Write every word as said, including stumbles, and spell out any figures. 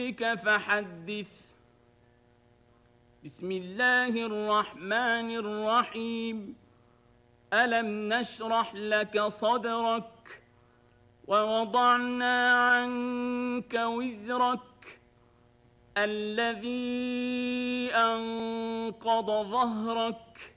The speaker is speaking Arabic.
فحدث. بسم الله الرحمن الرحيم. ألم نشرح لك صدرك ووضعنا عنك وزرك الذي أنقض ظهرك